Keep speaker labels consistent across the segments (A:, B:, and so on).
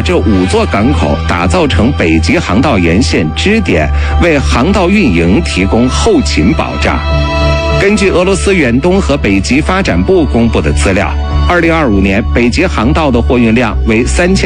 A: 把这5座港口打造成北极航道沿线支点，为航道运营提供后勤保障。根据俄罗斯远东和北极发展部公布的资料，2025年北极航道的货运量为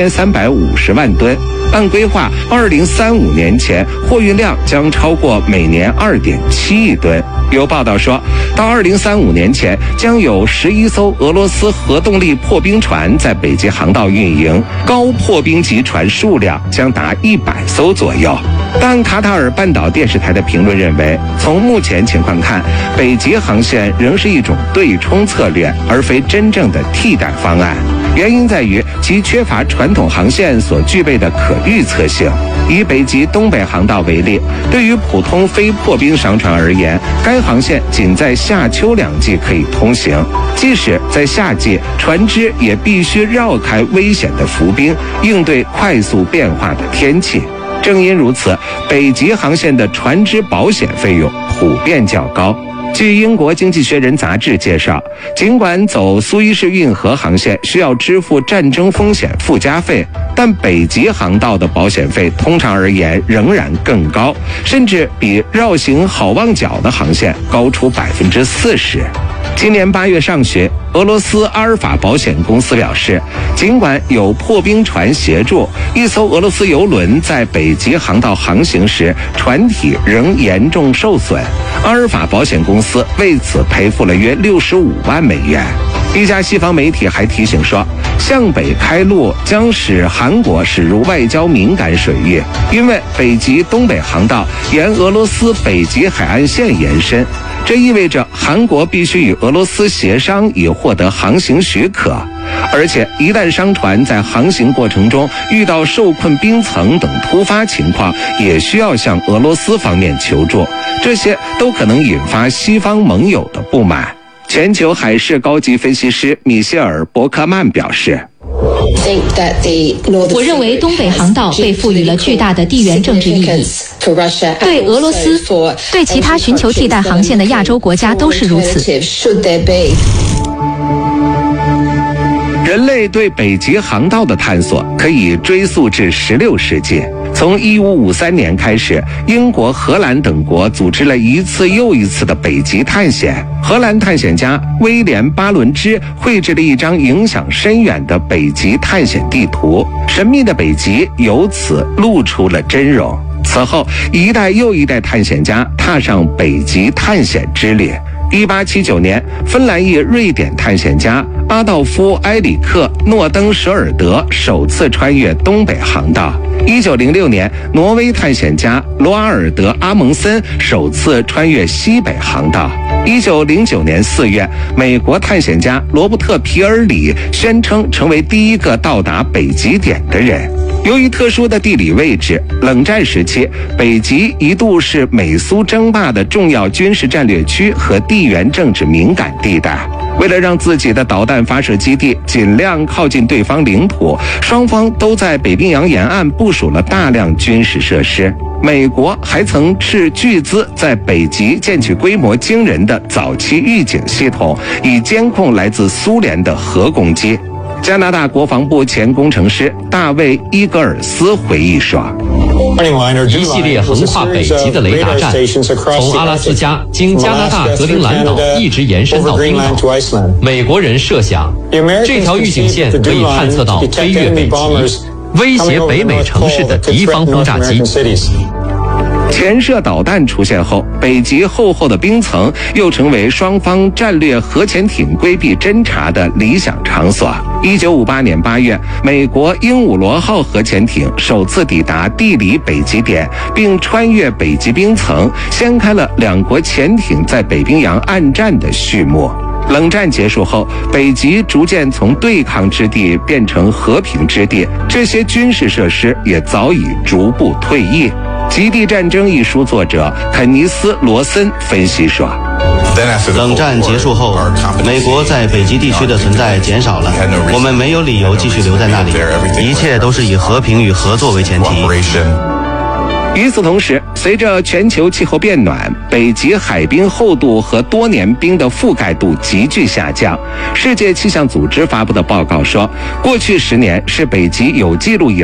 A: 3350万吨，按规划2035年前货运量将超过每年2.7亿吨。有报道说，到2035年前将有11艘俄罗斯核动力破冰船在北极航道运营，高破冰级船数量将达100艘左右。但卡塔尔半岛电视台的评论认为，从目前情况看，北极航线仍是一种对冲策略，而非真正的替代方案。原因在于其缺乏传统航线所具备的可预测性。以北极东北航道为例，对于普通非破冰商船而言，该航线仅在夏秋2季可以通行，即使在夏季，船只也必须绕开危险的浮冰，应对快速变化的天气。正因如此，北极航线的船只保险费用普遍较高。据英国经济学人杂志介绍，尽管走苏伊士运河航线需要支付战争风险附加费，但北极航道的保险费通常而言仍然更高，甚至比绕行好望角的航线高出40%。今年8月上旬，俄罗斯阿尔法保险公司表示，尽管有破冰船协助，一艘俄罗斯邮轮在北极航道航行时，船体仍严重受损。阿尔法保险公司为此赔付了约65万美元。一家西方媒体还提醒说，向北开路将使韩国驶入外交敏感水域，因为北极东北航道沿俄罗斯北极海岸线延伸，这意味着韩国必须与俄罗斯协商以获得航行许可，而且一旦商船在航行过程中遇到受困冰层等突发情况，也需要向俄罗斯方面求助，这些都可能引发西方盟友的不满。全球海事高级分析师米歇尔·伯克曼表示，
B: 我认为东北航道被赋予了巨大的地缘政治意义，对俄罗斯，对其他寻求替代航线的亚洲国家都是如此。
A: 人类对北极航道的探索可以追溯至16世纪。从1553年开始，英国、荷兰等国组织了一次又一次的北极探险。荷兰探险家威廉·巴伦支绘制了一张影响深远的北极探险地图，神秘的北极由此露出了真容。此后，一代又一代探险家踏上北极探险之旅。1879年，芬兰裔瑞典探险家阿道夫·埃里克·诺登舍尔德首次穿越东北航道。1906年，挪威探险家罗阿尔德·阿蒙森首次穿越西北航道。1909年4月，美国探险家罗伯特·皮尔里宣称成为第一个到达北极点的人。由于特殊的地理位置，冷战时期，北极一度是美苏争霸的重要军事战略区和地缘政治敏感地带。为了让自己的导弹发射基地尽量靠近对方领土，双方都在北冰洋沿岸部署了大量军事设施。美国还曾斥巨资在北极建起规模惊人的早期预警系统，以监控来自苏联的核攻击。加拿大国防部前工程师大卫·伊格尔斯回忆说，
C: 一系列横跨北极的雷达站，从阿拉斯加经加拿大格陵兰岛一直延伸到冰岛。美国人设想，这条预警线可以探测到飞越北极，威胁北美城市的敌方轰炸机。
A: 潜射导弹出现后，北极厚厚的冰层又成为双方战略核潜艇规避侦察的理想场所。1958年8月，美国鹦鹉螺号核潜艇首次抵达地理北极点，并穿越北极冰层，掀开了两国潜艇在北冰洋暗战的序幕。冷战结束后，北极逐渐从对抗之地变成和平之地，这些军事设施也早已逐步退役。《极地战争》一书作者肯尼斯·罗森分析说，
D: 冷战结束后，美国在北极地区的存在减少了，我们没有理由继续留在那里，一切都是以和平与合作为前提。
A: 与此同时，随着全球气候变暖，北极海冰厚度和多年冰的覆盖度急剧下降。世界气象组织发布的报告说，过去10年是北极有记录以